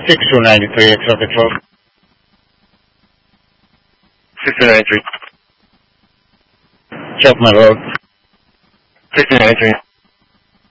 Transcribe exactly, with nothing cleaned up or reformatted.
six two nine three, exotic twelve. six two nine three. Chapman Road. six two nine three.